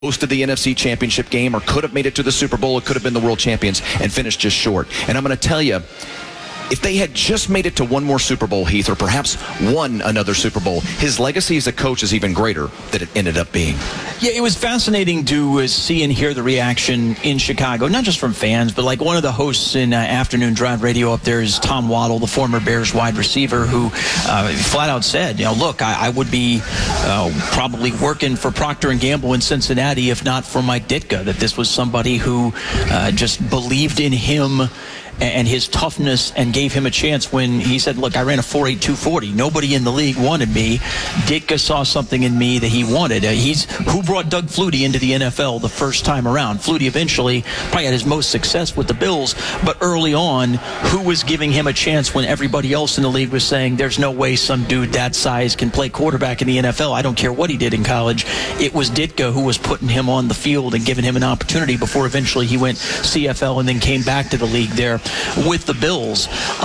hosted the NFC Championship game, or could have made it to the Super Bowl, or could have been the world champions, and finished just short. And I'm going to tell you, if they had just made it to one more Super Bowl, Heath, or perhaps won another Super Bowl, his legacy as a coach is even greater than it ended up being. Yeah, it was fascinating to see and hear the reaction in Chicago, not just from fans, but like one of the hosts in Afternoon Drive Radio up there is Tom Waddle, the former Bears wide receiver, who flat out said, look, I would be probably working for Procter & Gamble in Cincinnati if not for Mike Ditka, that this was somebody who just believed in him and his toughness and gave him a chance when he said, look, I ran a 4.8 240. Nobody in the league wanted me. Ditka saw something in me that he wanted. He's who brought Doug Flutie into the NFL the first time around. Flutie eventually probably had his most success with the Bills, but early on, who was giving him a chance when everybody else in the league was saying, there's no way some dude that size can play quarterback in the NFL. I don't care what he did in college. It was Ditka who was putting him on the field and giving him an opportunity before eventually he went CFL and then came back to the league there with the Bills.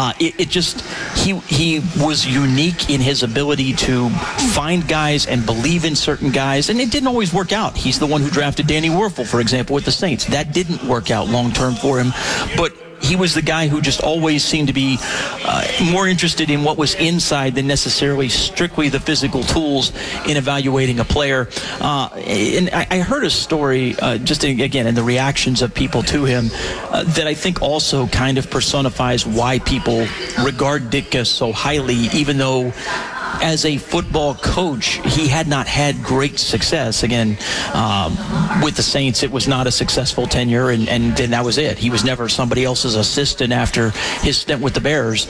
He was unique in his ability to find guys and believe in certain guys, and it didn't always work out. He's the one who drafted Danny Werfel, for example, with the Saints. That didn't work out long term for him, but he was the guy who just always seemed to be more interested in what was inside than necessarily strictly the physical tools in evaluating a player. And I heard a story, again, in the reactions of people to him, that I think also kind of personifies why people regard Ditka so highly, even though as a football coach, he had not had great success. Again, with the Saints, it was not a successful tenure, and then that was it. He was never somebody else's assistant after his stint with the Bears.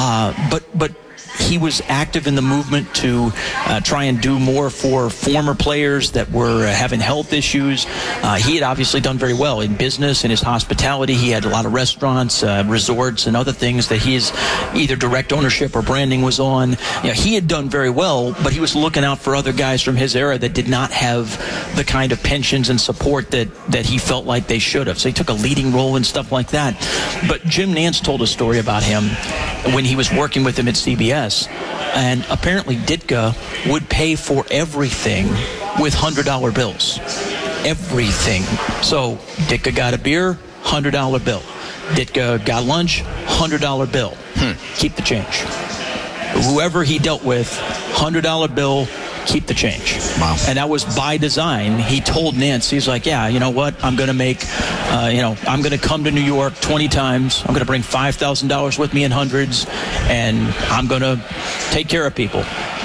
But he was active in the movement to try and do more for former players that were having health issues. He had obviously done very well in business, in his hospitality. He had a lot of restaurants, resorts, and other things that his either direct ownership or branding was on. He had done very well, but he was looking out for other guys from his era that did not have the kind of pensions and support that he felt like they should have. So he took a leading role and stuff like that. But Jim Nantz told a story about him when he was working with him at CBS. And apparently Ditka would pay for everything with $100 bills. Everything. So Ditka got a beer, $100 bill. Ditka got lunch, $100 bill. Keep the change. Whoever he dealt with, $100 bill, keep the change. Wow. And that was by design. He told Nantz, he's like, yeah, you know what? I'm going to make, I'm going to come to New York 20 times. I'm going to bring $5,000 with me in hundreds, and I'm going to take care of people.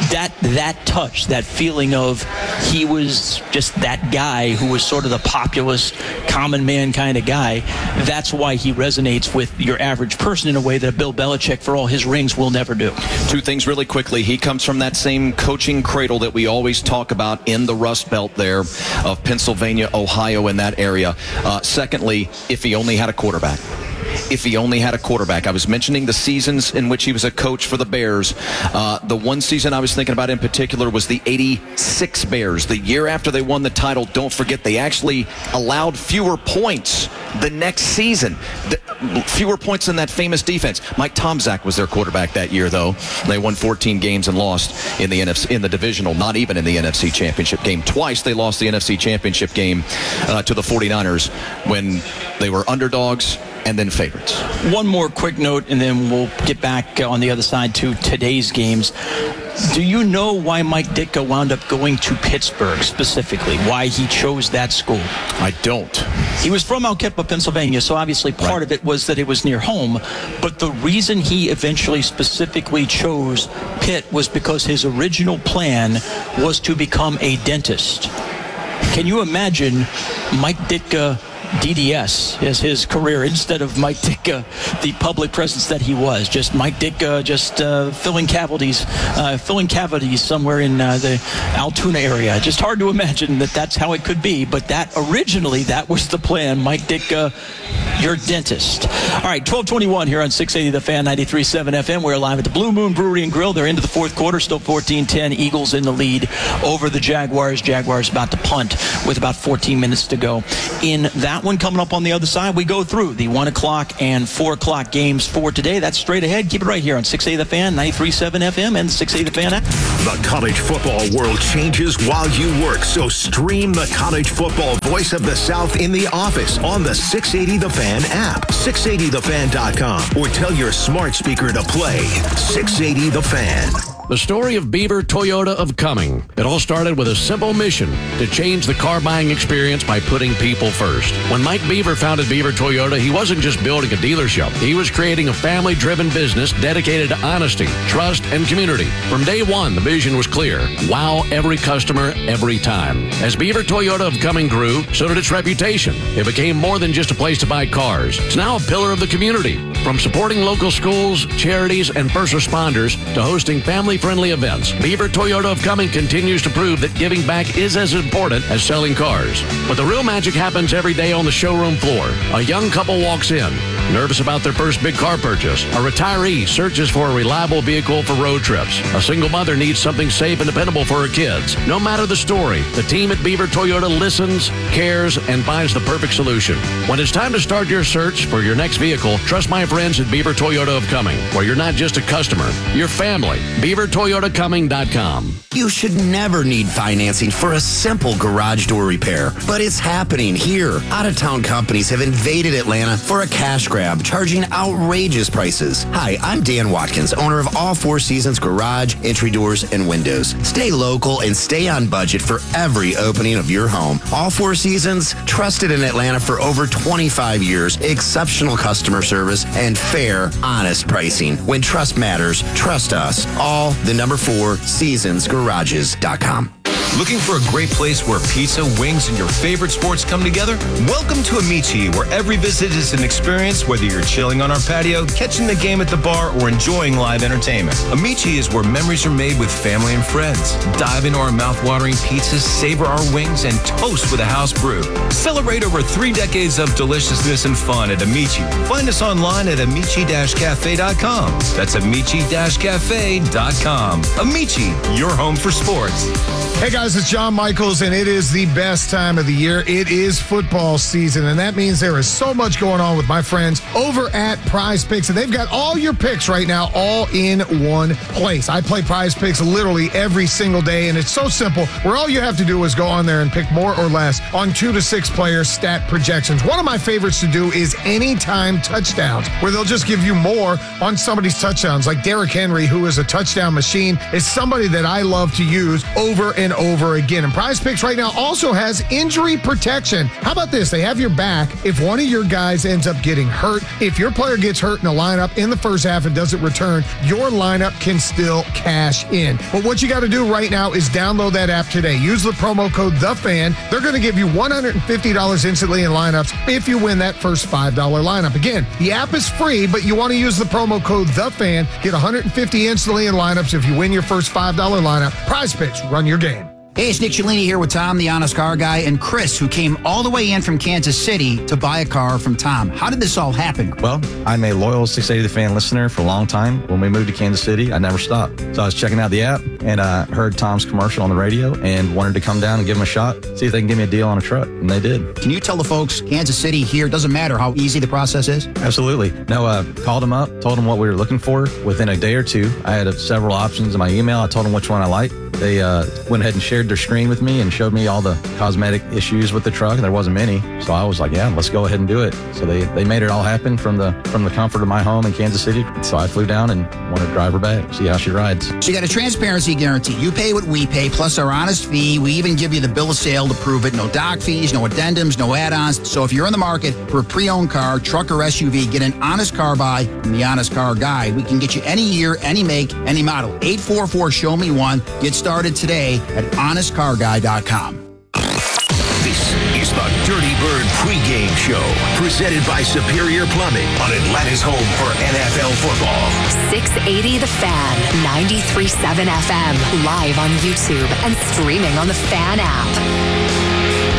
That touch, that feeling of he was just that guy who was sort of the populist, common man kind of guy, that's why he resonates with your average person in a way that Bill Belichick, for all his rings, will never do. Two things really quickly. He comes from that same coaching cradle that we always talk about in the Rust Belt there of Pennsylvania, Ohio, in that area. Secondly, if he only had a quarterback. If he only had a quarterback. I was mentioning the seasons in which he was a coach for the Bears. The one season I was thinking about in particular was the 86 Bears. The year after they won the title, don't forget, they actually allowed fewer points the next season. Fewer points than that famous defense. Mike Tomczak was their quarterback that year, though. They won 14 games and lost in the divisional, not even in the NFC Championship game. Twice they lost the NFC Championship game to the 49ers when they were underdogs and then favorites. One more quick note, and then we'll get back on the other side to today's games. Do you know why Mike Ditka wound up going to Pittsburgh specifically? Why he chose that school? I don't. He was from Alkippa, Pennsylvania, so obviously part of it was that it was near home. But the reason he eventually specifically chose Pitt was because his original plan was to become a dentist. Can you imagine Mike Ditka DDS as his career instead of Mike Ditka, the public presence that he was? Just Mike Ditka filling cavities somewhere in the Altoona area. Just hard to imagine that that's how it could be, but that was the plan. Mike Ditka, your dentist. All right, 12:21 here on 680 The Fan, 93.7 FM. We're live at the Blue Moon Brewery and Grill. They're into the fourth quarter, still 14-10. Eagles in the lead over the Jaguars. Jaguars about to punt with about 14 minutes to go in that got one coming up on the other side. We go through the 1 o'clock and 4 o'clock games for today. That's straight ahead. Keep it right here on 680 The Fan, 93.7 FM, and the 680 The Fan app. The college football world changes while you work, so stream the college football voice of the South in the office on the 680 The Fan app, 680thefan.com, or tell your smart speaker to play 680 The Fan. The story of Beaver Toyota of Cumming. It all started with a simple mission to change the car buying experience by putting people first. When Mike Beaver founded Beaver Toyota, he wasn't just building a dealership. He was creating a family-driven business dedicated to honesty, trust, and community. From day one, the vision was clear. Wow every customer, every time. As Beaver Toyota of Cumming grew, so did its reputation. It became more than just a place to buy cars. It's now a pillar of the community. From supporting local schools, charities, and first responders to hosting family-friendly events, Beaver Toyota of Cumming continues to prove that giving back is as important as selling cars. But the real magic happens every day on the showroom floor. A young couple walks in, nervous about their first big car purchase. A retiree searches for a reliable vehicle for road trips. A single mother needs something safe and dependable for her kids. No matter the story, the team at Beaver Toyota listens, cares, and finds the perfect solution. When it's time to start your search for your next vehicle, trust my friends at Beaver Toyota of Cumming, where you're not just a customer, you're family. BeaverToyotaCumming.com. You should never need financing for a simple garage door repair, but it's happening here. Out-of-town companies have invaded Atlanta for a cash grab, charging outrageous prices. Hi, I'm Dan Watkins, owner of All Four Seasons Garage, Entry Doors, and Windows. Stay local and stay on budget for every opening of your home. All Four Seasons, trusted in Atlanta for over 25 years, exceptional customer service, and fair, honest pricing. When trust matters, trust us. All the number 4 seasonsgarages.com. Looking for a great place where pizza, wings, and your favorite sports come together? Welcome to Amici, where every visit is an experience, whether you're chilling on our patio, catching the game at the bar, or enjoying live entertainment. Amici is where memories are made with family and friends. Dive into our mouth-watering pizzas, savor our wings, and toast with a house brew. Celebrate over 3 decades of deliciousness and fun at Amici. Find us online at amici-cafe.com. That's amici-cafe.com. Amici, your home for sports. Hey guys, it's John Michaels, and it is the best time of the year. It is football season, and that means there is so much going on with my friends over at Prize Picks, and they've got all your picks right now all in one place. I play Prize Picks literally every single day, and it's so simple, where all you have to do is go on there and pick more or less on 2 to 6 player stat projections. One of my favorites to do is anytime touchdowns, where they'll just give you more on somebody's touchdowns, like Derrick Henry, who is a touchdown machine, is somebody that I love to use over and over again. And Prize Picks right now also has injury protection. How about this? They have your back if one of your guys ends up getting hurt. If your player gets hurt in a lineup in the first half and doesn't return, your lineup can still cash in. But what you got to do right now is download that app today. Use the promo code THEFAN. They're going to give you $150 instantly in lineups if you win that first $5 lineup. Again, the app is free, but you want to use the promo code THEFAN. Get $150 instantly in lineups if you win your first $5 lineup. Prize Picks, run your game. Hey, it's Nick Cellini here with Tom, the Honest Car Guy, and Chris, who came all the way in from Kansas City to buy a car from Tom. How did this all happen? Well, I'm a loyal 680 The Fan listener for a long time. When we moved to Kansas City, I never stopped. So I was checking out the app, and I heard Tom's commercial on the radio and wanted to come down and give him a shot, see if they can give me a deal on a truck, and they did. Can you tell the folks, Kansas City here, doesn't matter how easy the process is? Absolutely. No, called them up, told them what we were looking for. Within a day or two, I had several options in my email. I told them which one I liked. They went ahead and shared their screen with me and showed me all the cosmetic issues with the truck, and there wasn't many. So I was like, yeah, let's go ahead and do it. So they made it all happen from the comfort of my home in Kansas City. So I flew down and wanted to drive her back, see how she rides. So you got a transparency guarantee. You pay what we pay, plus our honest fee. We even give you the bill of sale to prove it. No doc fees, no addendums, no add-ons. So if you're in the market for a pre-owned car, truck, or SUV, get an honest car buy from the Honest Car Guy. We can get you any year, any make, any model. 844-SHOW-ME-1. Get started today at honestcarguy.com. This is the Dirty Bird pregame show, presented by Superior Plumbing on Atlanta's home for NFL football. 680 The Fan, 93.7 FM, live on YouTube and streaming on the Fan app.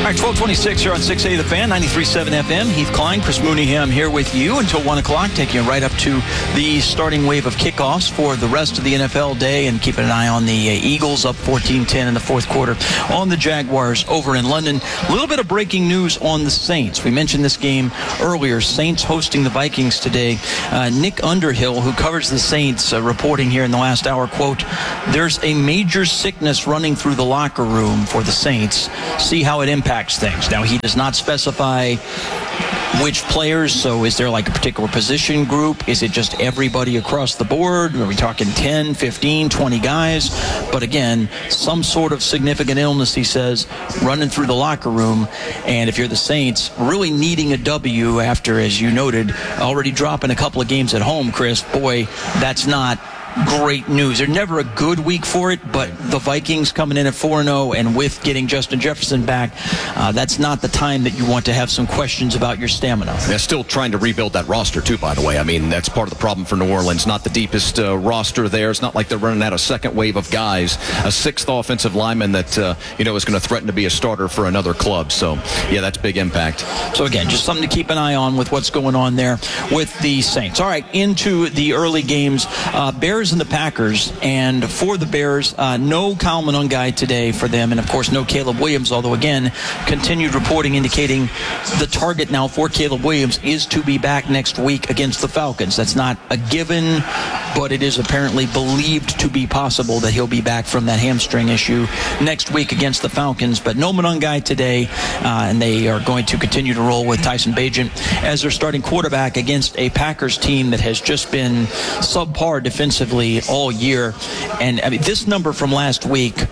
All right, 1226 here on 680 The Fan, 93.7 FM. Heath Klein, Chris Mooneyham here with you until 1 o'clock, taking you right up to the starting wave of kickoffs for the rest of the NFL day, and keeping an eye on the Eagles up 14-10 in the fourth quarter on the Jaguars over in London. A little bit of breaking news on the Saints. We mentioned this game earlier. Saints hosting the Vikings today. Nick Underhill, who covers the Saints, reporting here in the last hour, quote, "There's a major sickness running through the locker room for the Saints. See how it impacts things." Now, he does not specify which players, so is there like a particular position group? Is it just everybody across the board? Are we talking 10, 15, 20 guys? But again, some sort of significant illness, he says, running through the locker room. And if you're the Saints, really needing a W after, as you noted, already dropping a couple of games at home, Chris, boy, that's not great news. They're never a good week for it, but the Vikings coming in at 4-0, and with getting Justin Jefferson back, that's not the time that you want to have some questions about your stamina. They're still trying to rebuild that roster, too, by the way. I mean, that's part of the problem for New Orleans. Not the deepest roster there. It's not like they're running out a second wave of guys. A sixth offensive lineman that, is going to threaten to be a starter for another club. So, yeah, that's big impact. So, again, just something to keep an eye on with what's going on there with the Saints. All right, into the early games. Bears and the Packers, and for the Bears, no Kyle Monangai today for them, and of course no Caleb Williams, although again, continued reporting indicating the target now for Caleb Williams is to be back next week against the Falcons. That's not a given, but it is apparently believed to be possible that he'll be back from that hamstring issue next week against the Falcons. But no Monangai today, and they are going to continue to roll with Tyson Bagent as their starting quarterback against a Packers team that has just been subpar defensively all year. And I mean, this number from last week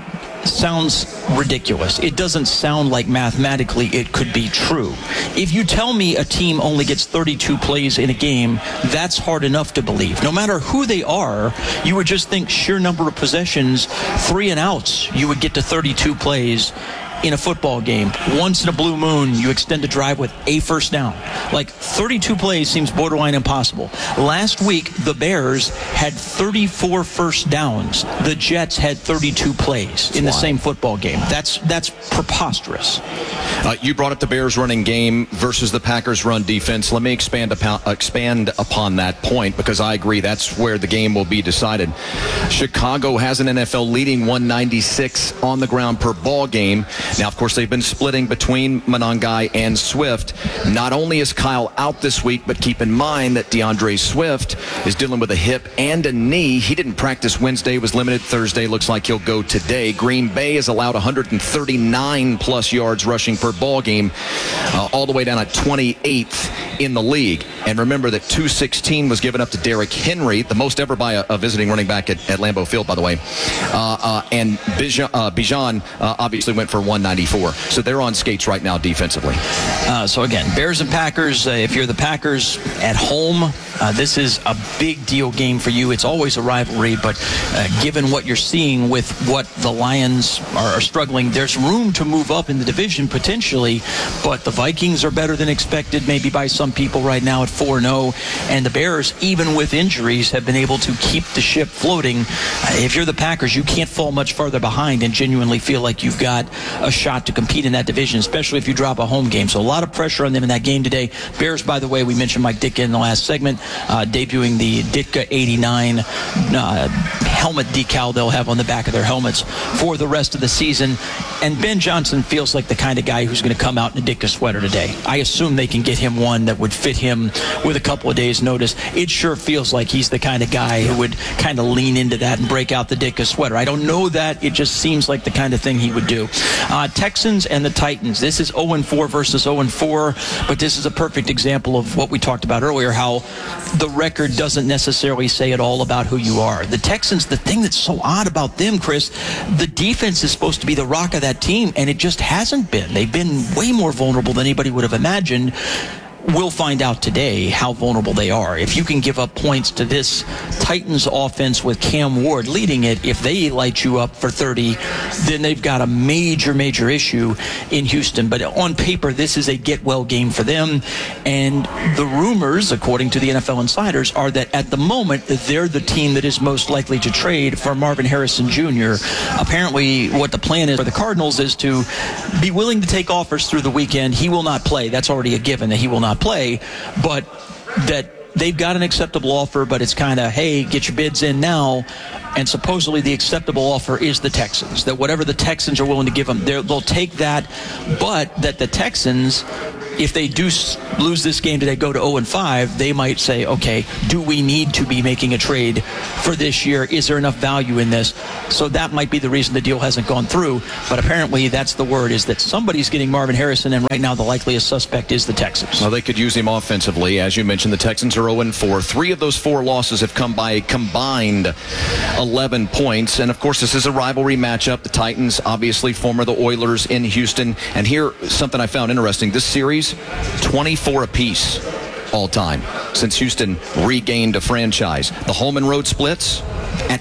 sounds ridiculous. It doesn't sound like mathematically it could be true. If you tell me a team only gets 32 plays in a game, that's hard enough to believe. No matter who they are, you would just think sheer number of possessions, 3 and outs, you would get to 32 plays in a football game. Once in a blue moon, you extend a drive with a first down. Like 32 plays seems borderline impossible. Last week, the Bears had 34 first downs. The Jets had 32 plays in the same football game. That's preposterous. You brought up the Bears running game versus the Packers run defense. Let me expand upon that point, because I agree that's where the game will be decided. Chicago has an NFL leading 196 on the ground per ball game. Now, of course, they've been splitting between Monangai and Swift. Not only is Kyle out this week, but keep in mind that DeAndre Swift is dealing with a hip and a knee. He didn't practice Wednesday, was limited Thursday. Looks like he'll go today. Green Bay has allowed 139-plus yards rushing per ball game, all the way down at 28th in the league. And remember that 216 was given up to Derrick Henry, the most ever by a visiting running back at Lambeau Field, by the way. And Bijan obviously went for 194. So they're on skates right now defensively. So again, Bears and Packers, if you're the Packers at home, this is a big deal game for you. It's always a rivalry, but given what you're seeing with what the Lions are struggling, there's room to move up in the division potentially, but the Vikings are better than expected, maybe by some people right now at 4-0, and the Bears, even with injuries, have been able to keep the ship floating. If you're the Packers, you can't fall much farther behind and genuinely feel like you've got a shot to compete in that division, especially if you drop a home game. So a lot of pressure on them in that game today. Bears, by the way, we mentioned Mike Ditka in the last segment, debuting the Ditka 89 helmet decal they'll have on the back of their helmets for the rest of the season. And Ben Johnson feels like the kind of guy who's going to come out in a Ditka sweater today. I assume they can get him one that would fit him with a couple of days' notice. It sure feels like he's the kind of guy who would kind of lean into that and break out the Ditka sweater. I don't know that. It just seems like the kind of thing he would do. Texans and the Titans. This is 0-4 versus 0-4, but this is a perfect example of what we talked about earlier, how the record doesn't necessarily say it all about who you are. The Texans, the thing that's so odd about them, Chris, the defense is supposed to be the rock of that team, and it just hasn't been. They've been way more vulnerable than anybody would have imagined. we'll find out today how vulnerable they are. If you can give up points to this Titans offense with Cam Ward leading it, if they light you up for 30, then they've got a major, major issue in Houston. But on paper, this is a get-well game for them. And the rumors, according to the NFL insiders, are that at the moment, they're the team that is most likely to trade for Marvin Harrison Jr. Apparently, what the plan is for the Cardinals is to be willing to take offers through the weekend. He will not play. That's already a given that he will not play. But that they've got an acceptable offer, but it's kind of, hey, get your bids in now. And supposedly the acceptable offer is the Texans. That whatever the Texans are willing to give them, they'll take that. But that the Texans, if they do lose this game today, go to 0-5, they might say, okay, do we need to be making a trade for this year? Is there enough value in this? So that might be the reason the deal hasn't gone through. But apparently that's the word, is that somebody's getting Marvin Harrison, and right now the likeliest suspect is the Texans. Well, they could use him offensively. As you mentioned, the Texans are 0-4. 3 of those 4 losses have come by a combined 11 points. And, of course, this is a rivalry matchup. The Titans, obviously, former the Oilers in Houston. And here, something I found interesting. This series, 24 apiece all time since Houston regained a franchise. The home and road splits at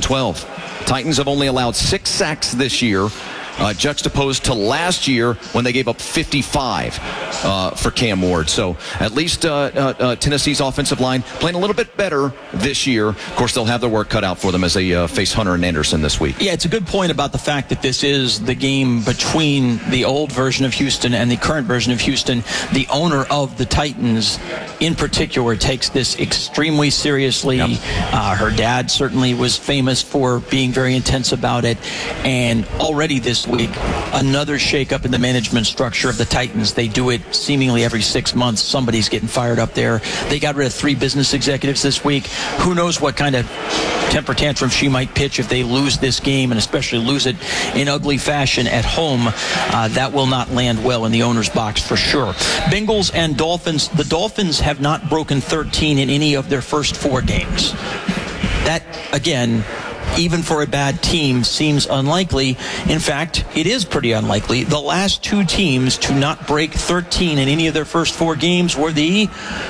12-12. Titans have only allowed 6 sacks this year, juxtaposed to last year when they gave up 55 for Cam Ward. So at least Tennessee's offensive line playing a little bit better this year. Of course, they'll have their work cut out for them as they face Hunter and Anderson this week. Yeah, it's a good point about the fact that this is the game between the old version of Houston and the current version of Houston. The owner of the Titans, in particular, takes this extremely seriously. Yep. Her dad certainly was famous for being very intense about it. And already this week, another shakeup in the management structure of the Titans. They do it seemingly every 6 months. Somebody's getting fired up there. They got rid of 3 business executives this week. Who knows what kind of temper tantrum she might pitch if they lose this game, and especially lose it in ugly fashion at home. That will not land well in the owner's box for sure. Bengals and Dolphins. The Dolphins have not broken 13 in any of their first 4 games. That, again, even for a bad team, seems unlikely. In fact, it is pretty unlikely. The last 2 teams to not break 13 in any of their first 4 games were the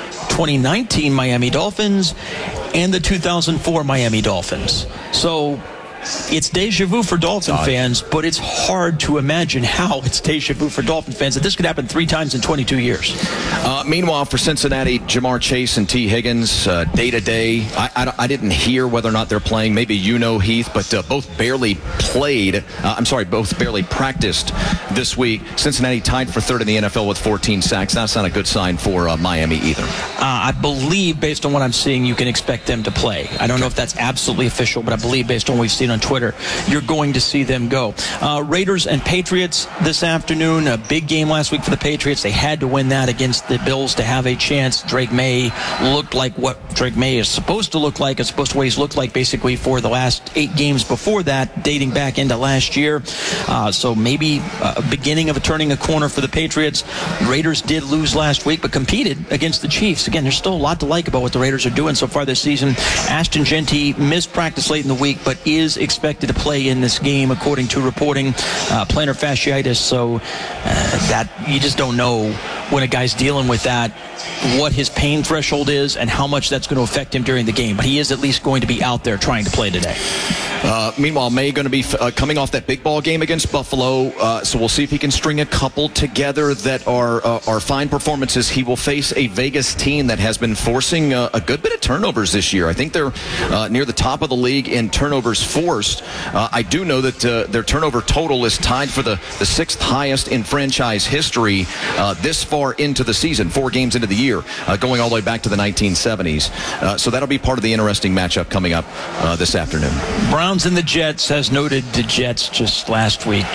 2019 Miami Dolphins and the 2004 Miami Dolphins. So it's deja vu for Dolphin fans, but it's hard to imagine how it's deja vu for Dolphin fans that this could happen 3 times in 22 years. Meanwhile, for Cincinnati, Jamar Chase and T. Higgins, day-to-day. I didn't hear whether or not they're playing. Maybe you know, Heath, but both barely played. Both barely practiced this week. Cincinnati tied for 3rd in the NFL with 14 sacks. That's not a good sign for Miami either. I believe, based on what I'm seeing, you can expect them to play. I don't know if that's absolutely official, but I believe, based on what we've seen on Twitter, you're going to see them go. Raiders and Patriots this afternoon. A big game last week for the Patriots. They had to win that against the Bills to have a chance. Drake May looked like what Drake May is supposed to look like. It's supposed to what he's looked like basically for the last 8 games before that, dating back into last year. So maybe a beginning of turning a corner for the Patriots. Raiders did lose last week, but competed against the Chiefs. Again, there's still a lot to like about what the Raiders are doing so far this season. Ashton Genty missed practice late in the week, but is expected to play in this game, according to reporting. Plantar fasciitis, so that you just don't know when a guy's dealing with that, what his pain threshold is and how much that's going to affect him during the game. But he is at least going to be out there trying to play today. Meanwhile, May going to be coming off that big ball game against Buffalo, so we'll see if he can string a couple together that are fine performances. He will face a Vegas team that has been forcing a good bit of turnovers this year. I think they're near the top of the league in turnovers forced. I do know that their turnover total is tied for the 6th highest in franchise history this far into the season, 4 games into the year, going all the way back to the 1970s. So that'll be part of the interesting matchup coming up this afternoon. Browns and the Jets, as noted, the Jets just last week,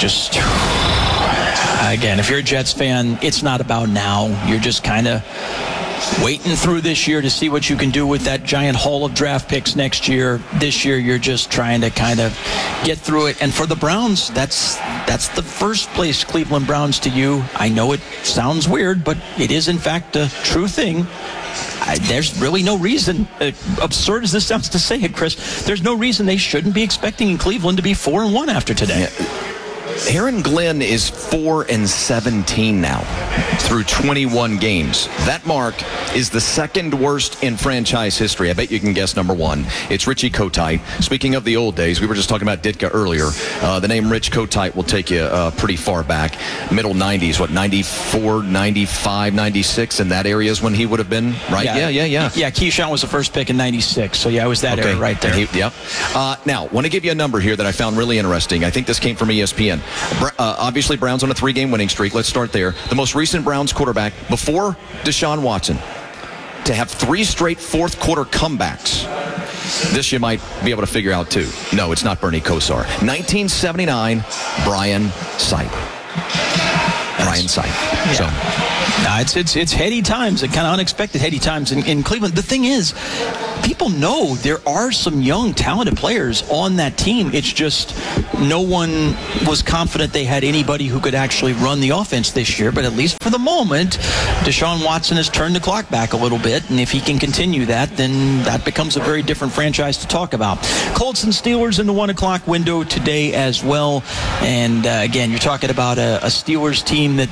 again, if you're a Jets fan, it's not about now. You're just kind of waiting through this year to see what you can do with that giant haul of draft picks next year. This year, you're just trying to kind of get through it. And for the Browns, that's the first place Cleveland Browns to you. I know it sounds weird, but it is, in fact, a true thing. There's really no reason, absurd as this sounds to say it, Chris, there's no reason they shouldn't be expecting Cleveland to be 4-1 after today. Yeah. Aaron Glenn is 4-17 now through 21 games. That mark is the second worst in franchise history. I bet you can guess number one. It's Richie Kotite. Speaking of the old days, we were just talking about Ditka earlier. The name Rich Kotite will take you pretty far back. Middle 90s, 94, 95, 96, in that area is when he would have been, right? Yeah. Yeah, Keyshawn was the first pick in 96, so yeah, it was that era right there. Yep. Now, I want to give you a number here that I found really interesting. I think this came from ESPN. Obviously, Browns on a 3-game winning streak. Let's start there. The most recent Browns quarterback before Deshaun Watson to have 3 straight fourth-quarter comebacks. This you might be able to figure out, too. No, it's not Bernie Kosar. 1979, Brian Sipe. Brian Sipe. Yeah. So. It's heady times, and kind of unexpected heady times in Cleveland. The thing is, people know there are some young, talented players on that team. It's just no one was confident they had anybody who could actually run the offense this year. But at least for the moment, Deshaun Watson has turned the clock back a little bit. And if he can continue that, then that becomes a very different franchise to talk about. Colts and Steelers in the 1 o'clock window today as well. And again, you're talking about a Steelers team that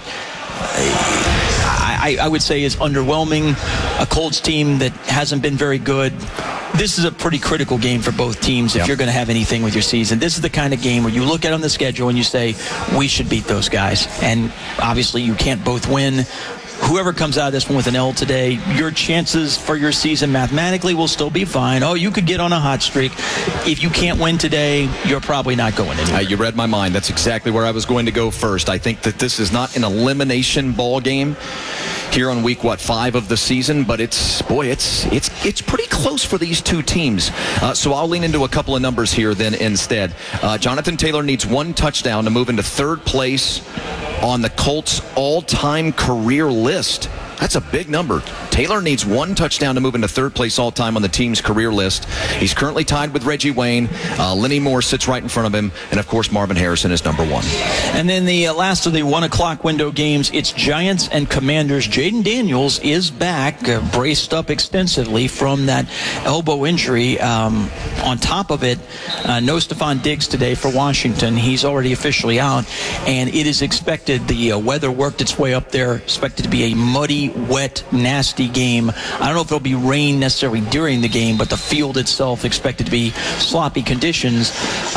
I would say is underwhelming, a Colts team that hasn't been very good. This is a pretty critical game for both teams if you're going to have anything with your season. This is the kind of game where you look at on the schedule and you say, we should beat those guys. And obviously you can't both win. Whoever comes out of this one with an L today, your chances for your season mathematically will still be fine. Oh, you could get on a hot streak. If you can't win today, you're probably not going anywhere. You read my mind. That's exactly where I was going to go first. I think that this is not an elimination ball game here on week 5 of the season, but it's pretty close for these two teams. So I'll lean into a couple of numbers here then instead. Jonathan Taylor needs 1 touchdown to move into 3rd place on the Colts all-time career list. That's a big number. Taylor needs 1 touchdown to move into 3rd place all-time on the team's career list. He's currently tied with Reggie Wayne. Lenny Moore sits right in front of him. And, of course, Marvin Harrison is number 1. And then the last of the 1 o'clock window games, it's Giants and Commanders. Jaden Daniels is back, braced up extensively from that elbow injury. On top of it, no Stephon Diggs today for Washington. He's already officially out. And it is expected, the weather worked its way up there, expected to be a muddy, wet, nasty game. I don't know if there'll be rain necessarily during the game, but the field itself expected to be sloppy conditions.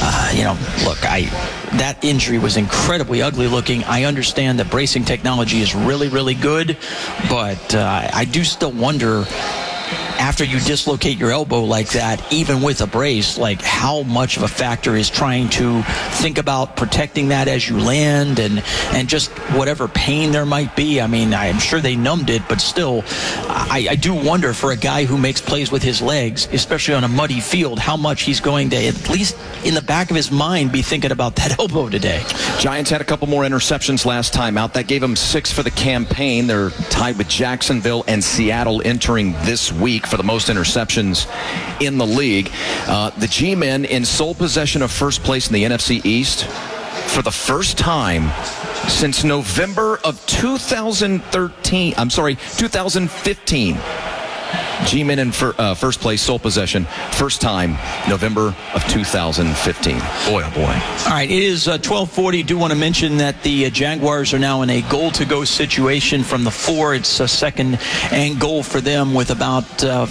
That injury was incredibly ugly looking. I understand that bracing technology is really, really good, but I do still wonder, after you dislocate your elbow like that, even with a brace, like how much of a factor is trying to think about protecting that as you land and just whatever pain there might be. I mean, I'm sure they numbed it, but still, I do wonder for a guy who makes plays with his legs, especially on a muddy field, how much he's going to, at least in the back of his mind, be thinking about that elbow today. Giants had a couple more interceptions last time out. That gave them 6 for the campaign. They're tied with Jacksonville and Seattle entering this week for the most interceptions in the league. The G-Men in sole possession of first place in the NFC East for the first time since November of 2015. G-Men in first place, sole possession, first time, November of 2015. Boy, oh boy. All right, it is 12:40. Do want to mention that the Jaguars are now in a goal-to-go situation from the 4. It's a 2nd and goal for them with about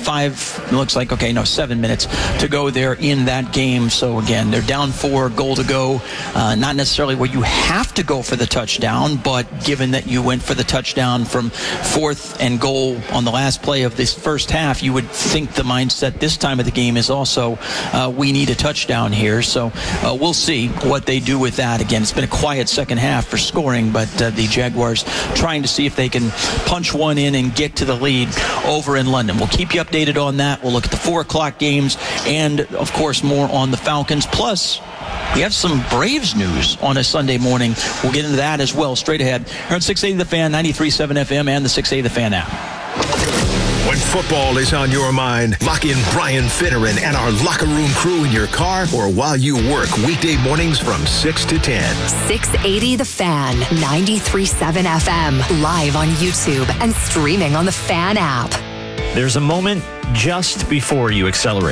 7 minutes to go there in that game. So, again, they're down 4, goal to go. Not necessarily where you have to go for the touchdown, but given that you went for the touchdown from 4th and goal on the last play of this first half, you would think the mindset this time of the game is also we need a touchdown here. So we'll see what they do with that. Again, it's been a quiet second half for scoring, but the Jaguars trying to see if they can punch one in and get to the lead over in London. We'll keep you updated on that. We'll look at the 4 o'clock games and, of course, more on the Falcons. Plus, we have some Braves news on a Sunday morning. We'll get into that as well straight ahead. Here on 680 The Fan, 93.7 FM, and the 680 The Fan app. When football is on your mind, lock in Brian Finneran and our locker room crew in your car or while you work weekday mornings from 6 to 10. 680 The Fan, 93.7 FM, live on YouTube and streaming on the Fan app. There's a moment just before you accelerate.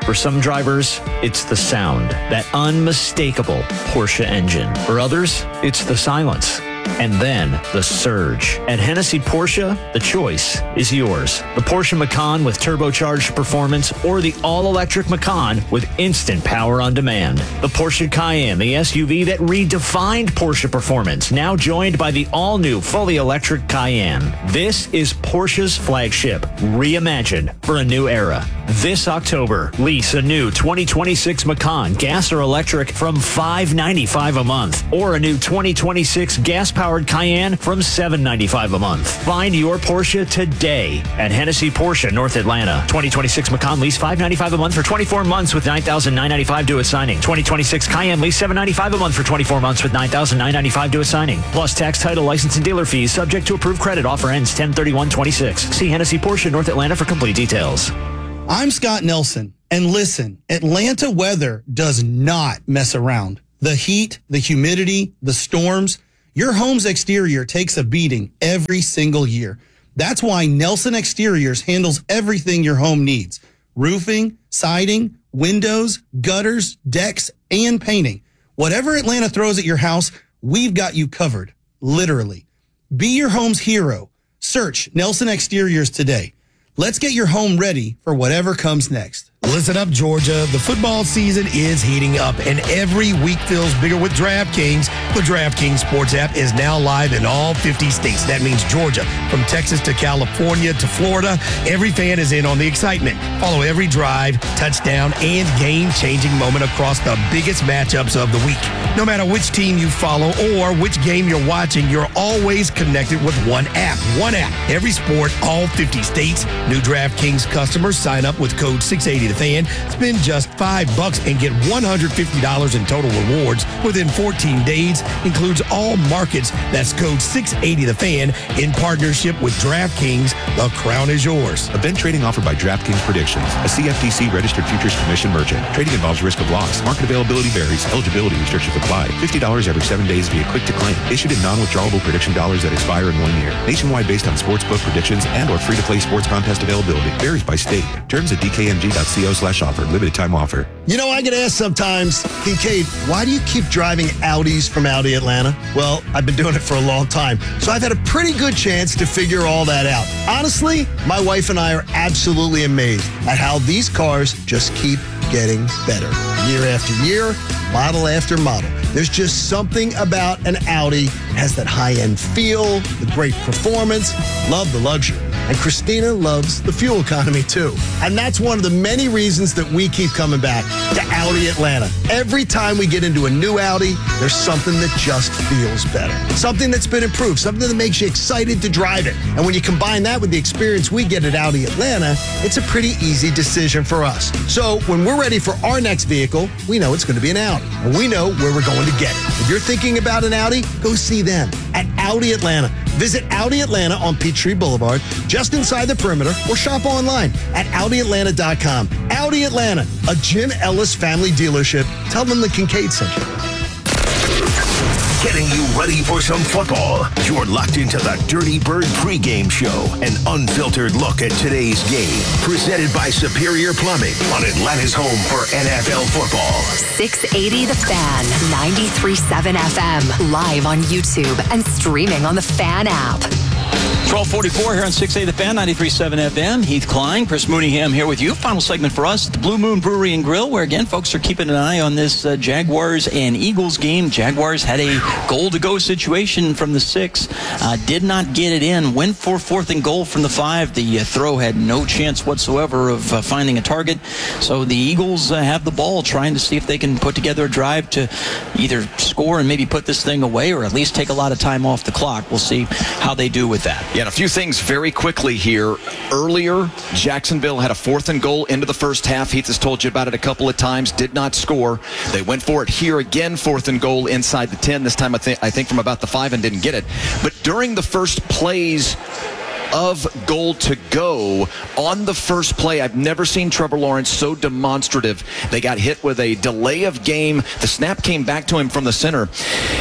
For some drivers, it's the sound, that unmistakable Porsche engine. For others, it's the silence. And then the surge. At Hennessy Porsche, the choice is yours. The Porsche Macan with turbocharged performance or the all-electric Macan with instant power on demand. The Porsche Cayenne, the SUV that redefined Porsche performance, now joined by the all-new fully electric Cayenne. This is Porsche's flagship, reimagined for a new era. This October, lease a new 2026 Macan, gas or electric, from $595 a month, or a new 2026 gas-powered Cayenne from $795 a month. Find your Porsche today at Hennessy Porsche, North Atlanta. 2026 Macan lease $595 a month for 24 months with $9,995 due at signing. 2026 Cayenne lease $795 a month for 24 months with $9,995 due at signing. Plus tax, title, license, and dealer fees subject to approved credit. Offer ends 10/31/26. See Hennessy Porsche, North Atlanta for complete details. I'm Scott Nelson, and listen, Atlanta weather does not mess around. The heat, the humidity, the storms, your home's exterior takes a beating every single year. That's why Nelson Exteriors handles everything your home needs. Roofing, siding, windows, gutters, decks, and painting. Whatever Atlanta throws at your house, we've got you covered, literally. Be your home's hero. Search Nelson Exteriors today. Let's get your home ready for whatever comes next. Listen up, Georgia. The football season is heating up, and every week feels bigger with DraftKings. The DraftKings Sports app is now live in all 50 states. That means Georgia, from Texas to California to Florida. Every fan is in on the excitement. Follow every drive, touchdown, and game-changing moment across the biggest matchups of the week. No matter which team you follow or which game you're watching, you're always connected with one app. One app. Every sport, all 50 states. New DraftKings customers sign up with code 680TheFan. Spend just $5 and get $150 in total rewards within 14 days. Includes all markets. That's code 680TheFan in partnership with DraftKings. The crown is yours. Event trading offered by DraftKings Predictions, a CFTC registered futures commission merchant. Trading involves risk of loss. Market availability varies. Eligibility restrictions apply. $50 every 7 days via click to claim. Issued in non-withdrawable prediction dollars that expire in 1 year. Nationwide based on sportsbook predictions and or free-to-play sports contest availability. Varies by state. Terms at dkng.co/offer. Limited time offer. You know, I get asked sometimes, Kincaid, why do you keep driving Audis from Audi Atlanta? Well, I've been doing it for a long time, so I've had a pretty good chance to figure all that out. Honestly, my wife and I are absolutely amazed at how these cars just keep getting better. Year after year, model after model. There's just something about an Audi. It has that high-end feel, the great performance, love the luxury. And Christina loves the fuel economy, too. And that's one of the many reasons that we keep coming back to Audi Atlanta. Every time we get into a new Audi, there's something that just feels better. Something that's been improved, something that makes you excited to drive it. And when you combine that with the experience we get at Audi Atlanta, it's a pretty easy decision for us. So when we're ready for our next vehicle, we know it's going to be an Audi. And we know where we're going to get it. If you're thinking about an Audi, go see them at Audi Atlanta. Visit Audi Atlanta on Peachtree Boulevard, just inside the perimeter, or shop online at AudiAtlanta.com. Audi Atlanta, a Jim Ellis family dealership. Tell them the Kincaid sent you. Getting you ready for some football. You're locked into the Dirty Bird pregame show, an unfiltered look at today's game. Presented by Superior Plumbing on Atlanta's home for NFL football. 680 The Fan, 93.7 FM, live on YouTube and streaming on the Fan app. 1244 here on 680 The Fan, 93.7 FM. Heath Klein, Chris Mooneyham here with you. Final segment for us, the Blue Moon Brewery and Grill, where again, folks are keeping an eye on this Jaguars and Eagles game. Jaguars had a goal-to-go situation from the 6, did not get it in, went for 4th and goal from the 5. The throw had no chance whatsoever of finding a target. So the Eagles have the ball, trying to see if they can put together a drive to either score and maybe put this thing away, or at least take a lot of time off the clock. We'll see how they do with that. Yeah, and a few things very quickly here. Earlier, Jacksonville had a 4th and goal into the first half. Heath has told you about it a couple of times. Did not score. They went for it here again, 4th and goal inside the 10. This time, I think from about the 5, and didn't get it. But during the first plays of goal to go, on the first play, I've never seen Trevor Lawrence so demonstrative. They got hit with a delay of game. The snap came back to him from the center.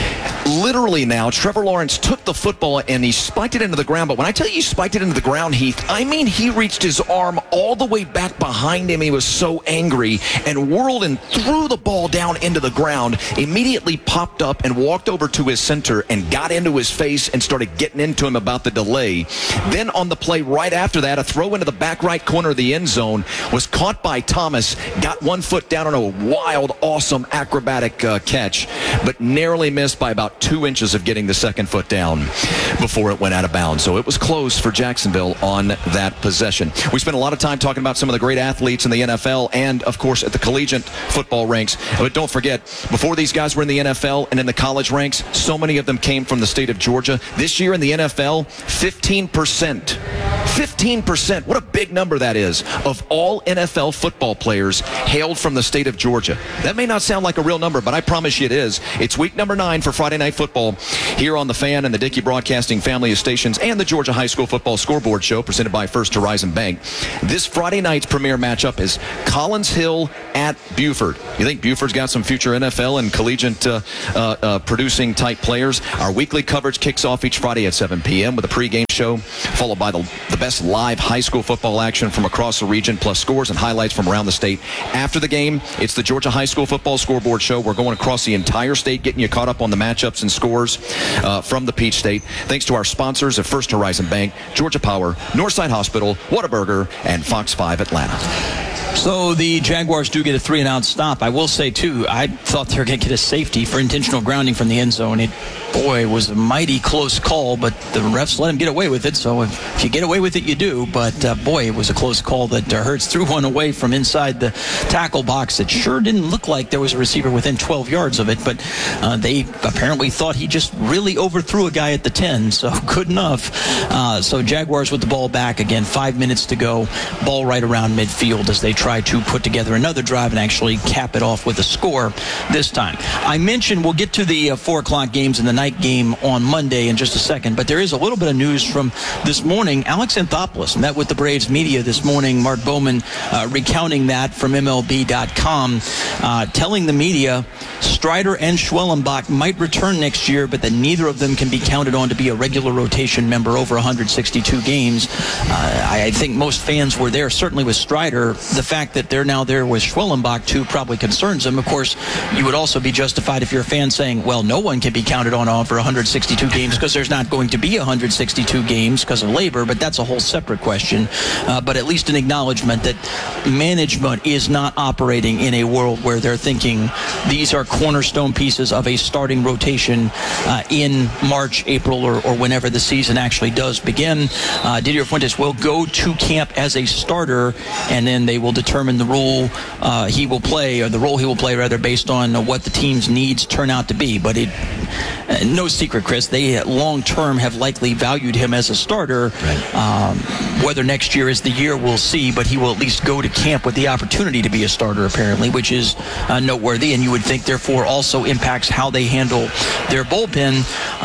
literally now, Trevor Lawrence took the football and he spiked it into the ground. But when I tell you he spiked it into the ground, Heath, I mean he reached his arm all the way back behind him. He was so angry and whirled and threw the ball down into the ground, immediately popped up and walked over to his center and got into his face and started getting into him about the delay. Then on the play right after that, a throw into the back right corner of the end zone was caught by Thomas, got 1 foot down on a wild, awesome, acrobatic catch, but narrowly missed by about 2 inches of getting the second foot down before it went out of bounds. So it was close for Jacksonville on that possession. We spent a lot of time talking about some of the great athletes in the NFL and, of course, at the collegiate football ranks. But don't forget, before these guys were in the NFL and in the college ranks, so many of them came from the state of Georgia. This year in the NFL, 15%. 15%. What a big number that is of all NFL football players hailed from the state of Georgia. That may not sound like a real number, but I promise you it is. It's week number 9 for Friday Night Football here on the Fan and the Dickey Broadcasting family of stations and the Georgia High School Football Scoreboard Show presented by First Horizon Bank. This Friday night's premier matchup is Collins Hill at Buford. You think Buford's got some future NFL and collegiate producing type players? Our weekly coverage kicks off each Friday at 7 p.m. with a pregame show, followed by the best live high school football action from across the region, plus scores and highlights from around the state. After the game, it's the Georgia High School Football Scoreboard Show. We're going across the entire state, getting you caught up on the matchups and scores from the Peach State. Thanks to our sponsors at First Horizon Bank, Georgia Power, Northside Hospital, Whataburger, and Fox 5 Atlanta. So the Jaguars do get a 3-and-out stop. I will say, too, I thought they were going to get a safety for intentional grounding from the end zone. It was a mighty close call, but the refs let him get away with it. So if you get away with it, you do. But, it was a close call that Hurts threw one away from inside the tackle box. It sure didn't look like there was a receiver within 12 yards of it, but they apparently thought he just really overthrew a guy at the 10, so good enough. So Jaguars with the ball back. Again, 5 minutes to go. Ball right around midfield as they try to put together another drive and actually cap it off with a score this time. I mentioned we'll get to the 4 o'clock games and the night game on Monday in just a second, but there is a little bit of news from this morning. Alex Anthopoulos met with the Braves media this morning. Mark Bowman recounting that from MLB.com, telling the media Strider and Schwellenbach might return next year, but that neither of them can be counted on to be a regular rotation member over 162 games. I think most fans were there, certainly with Strider. The fact that they're now there with Schwellenbach, too, probably concerns them. Of course, you would also be justified if you're a fan saying, well, no one can be counted on for 162 games because there's not going to be 162 games because of labor, but that's a whole separate question. But at least an acknowledgement that management is not operating in a world where they're thinking these are cornerstone pieces of a starting rotation in March, April, or whenever the season actually does begin. Didier Fuentes will go to camp as a starter, and then they will determine the role he will play, or the role he will play, rather, based on what the team's needs turn out to be. But no secret, Chris, they long-term have likely valued him as a starter. Right. Whether next year is the year, we'll see, but he will at least go to camp with the opportunity to be a starter, apparently, which is noteworthy, and you would think, therefore, also impacts how they handle their bullpen.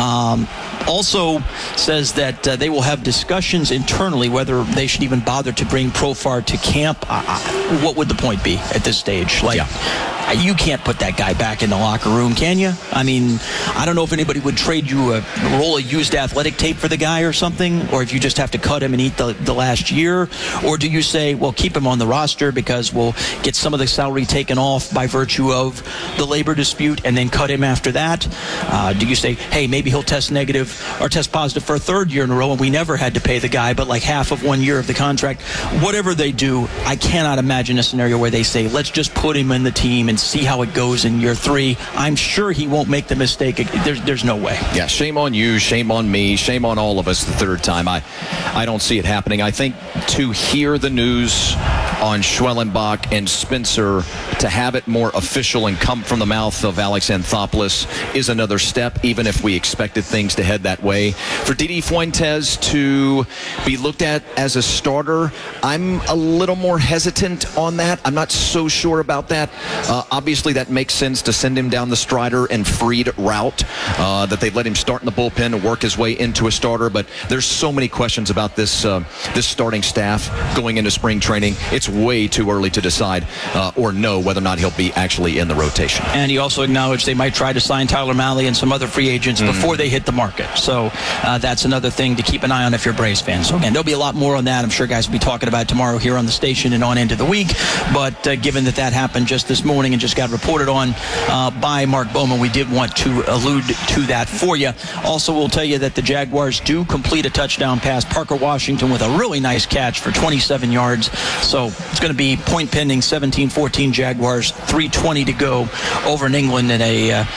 Also says that they will have discussions internally whether they should even bother to bring Profar to camp. What would the point be at this stage? You can't put that guy back in the locker room, can you? I mean, I don't know if anybody would trade you a roll of used athletic tape for the guy or something, or if you just have to cut him and eat the last year, or do you say, well, keep him on the roster because we'll get some of the salary taken off by virtue of the labor dispute and then cut him after that? Do you say, hey, maybe he'll test negative or test positive for a third year in a row and we never had to pay the guy but like half of 1 year of the contract? Whatever they do, I cannot imagine a scenario where they say, let's just put him in the team and see how it goes in year 3. I'm sure he won't make the mistake. There's no way. Yeah, shame on you, shame on me, shame on all of us the third time. I don't see it happening. I think to hear the news on Schwellenbach and Spencer, to have it more official and come from the mouth of Alex Anthopoulos is another step, even if we expected things to head that way. For Didi Fuentes to be looked at as a starter, I'm a little more hesitant on that. I'm not so sure about that. Obviously, that makes sense to send him down the Strider and Freed route, that they let him start in the bullpen and work his way into a starter. But there's so many questions about this starting staff going into spring training. It's way too early to decide or know whether or not he'll be actually in the rotation. And he also acknowledged they might try to sign Tyler Malley and some other free agents before they hit the market. So that's another thing to keep an eye on if you're a Braves fan. So again, there'll be a lot more on that. I'm sure guys will be talking about it tomorrow here on the station and on into the week. But given that happened just this morning and just got reported on by Mark Bowman, we did want to allude to that for you. Also, we'll tell you that the Jaguars do complete a touchdown pass. Parker Washington with a really nice catch for 27 yards. So it's going to be point pending, 17-14 Jaguars, 3:20 to go over in England. And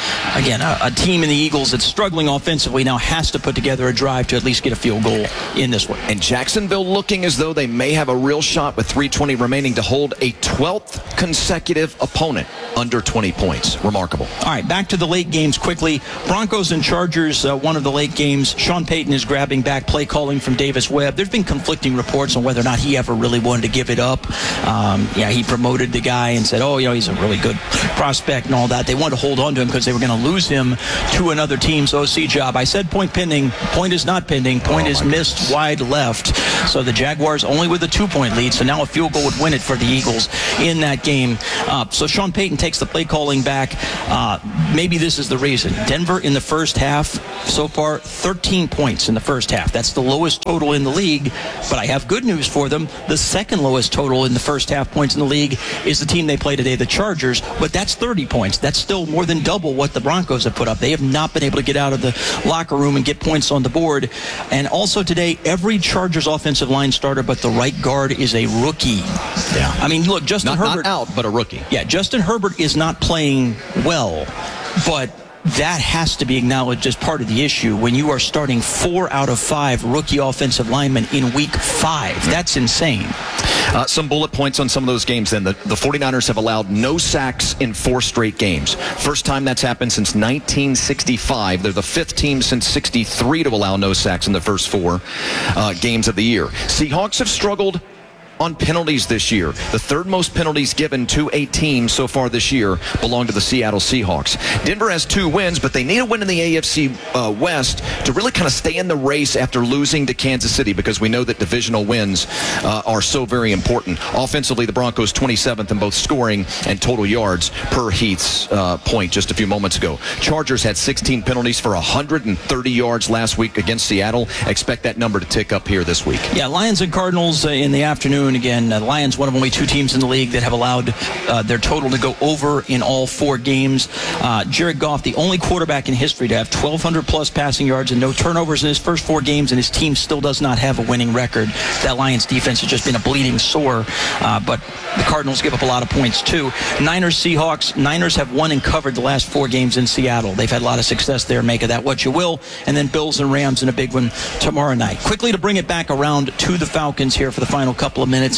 a team in the Eagles that's struggling offensively now has to put together a drive to at least get a field goal in this one. And Jacksonville looking as though they may have a real shot with 3:20 remaining to hold a 12th consecutive opponent under 20 points. Remarkable. All right, back to the late games quickly. Broncos and Chargers, one of the late games. Sean Payton is grabbing back play calling from Davis Webb. There's been conflicting reports on whether or not he ever really wanted to give it up. He promoted the guy and said, he's a really good prospect and all that. They wanted to hold on to him because they were going to lose him to another team's OC job. I said point pending. Point is not pending. Point is missed wide left. So the Jaguars only with a 2-point lead. So now a field goal would win it for the Eagles in that game. So Sean Payton takes the play calling back. Maybe this is the reason. Denver in the first half so far, 13 points in the first half. That's the lowest total in the league. But I have good news for them. The second lowest total in the first half points in the league is the team they play today, the Chargers. But that's 30 points. That's still more than double what the Broncos have put up. They have not been able to get out of the locker room and get points on the board. And also today, every Chargers offensive line starter but the right guard is a rookie. Yeah. I mean, look, Justin Herbert. Not out, but a rookie. Yeah, Justin Herbert is not playing well, but that has to be acknowledged as part of the issue when you are starting 4 out of 5 rookie offensive linemen in week 5. That's insane. Some bullet points on some of those games then. The 49ers have allowed no sacks in 4 straight games. First time that's happened since 1965. They're the 5th team since 63 to allow no sacks in the first 4 games of the year. Seahawks have struggled on penalties this year. The 3rd most penalties given to a team so far this year belong to the Seattle Seahawks. Denver has 2 wins, but they need a win in the AFC West to really kind of stay in the race after losing to Kansas City, because we know that divisional wins are so very important. Offensively, the Broncos 27th in both scoring and total yards per Heath's point just a few moments ago. Chargers had 16 penalties for 130 yards last week against Seattle. Expect that number to tick up here this week. Yeah, Lions and Cardinals in the afternoon. Again, the Lions, one of only 2 teams in the league that have allowed their total to go over in all 4 games. Jared Goff, the only quarterback in history to have 1,200-plus passing yards and no turnovers in his first 4 games, and his team still does not have a winning record. That Lions defense has just been a bleeding sore, but the Cardinals give up a lot of points, too. Niners, Seahawks. Niners have won and covered the last 4 games in Seattle. They've had a lot of success there. Make of that what you will. And then Bills and Rams in a big one tomorrow night. Quickly to bring it back around to the Falcons here for the final couple of minutes.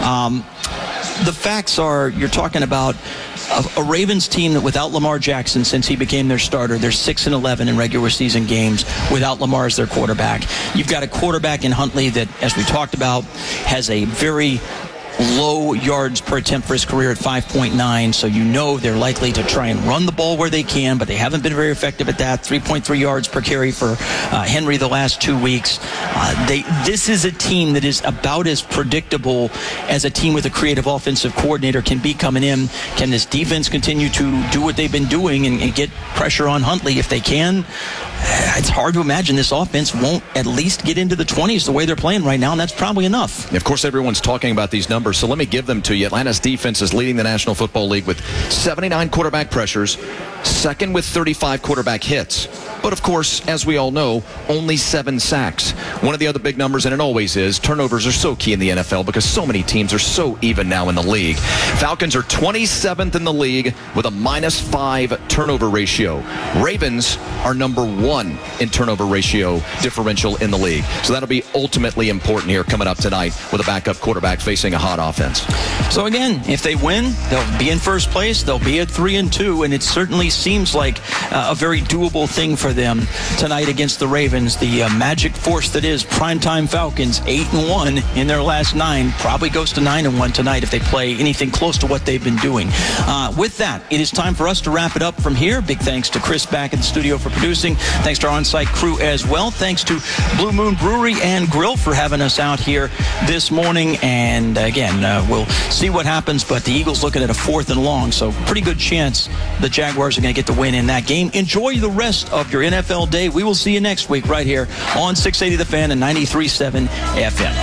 The facts are, you're talking about a Ravens team that without Lamar Jackson, since he became their starter, they're 6-11 in regular season games without Lamar as their quarterback. You've got a quarterback in Huntley that, as we talked about, has a very low yards per attempt for his career at 5.9, so you know they're likely to try and run the ball where they can, but they haven't been very effective at that. 3.3 yards per carry for Henry the last 2 weeks. This is a team that is about as predictable as a team with a creative offensive coordinator can be coming in. Can this defense continue to do what they've been doing and get pressure on Huntley? If they can, it's hard to imagine this offense won't at least get into the 20s the way they're playing right now, and that's probably enough. Of course, everyone's talking about these numbers, so let me give them to you. Atlanta's defense is leading the National Football League with 79 quarterback pressures, 2nd with 35 quarterback hits. But, of course, as we all know, only 7 sacks. One of the other big numbers, and it always is, turnovers are so key in the NFL because so many teams are so even now in the league. Falcons are 27th in the league with a -5 turnover ratio. Ravens are number 1 in turnover ratio differential in the league. So that'll be ultimately important here coming up tonight with a backup quarterback facing a hot offense. So, again, if they win, they'll be in first place. They'll be at 3-2, and it certainly seems like a very doable thing for them tonight against the Ravens. The magic force that is primetime Falcons, 8-1 in their last 9, probably goes to 9-1 tonight if they play anything close to what they've been doing. With that, it is time for us to wrap it up from here. Big thanks to Chris back in the studio for producing. Thanks to our on-site crew as well. Thanks to Blue Moon Brewery and Grill for having us out here this morning. And again, we'll see what happens, but the Eagles looking at a 4th and long, so pretty good chance the Jaguars are going to get the win in that game. Enjoy the rest of your NFL day. We will see you next week right here on 680 The Fan and 93.7 FM.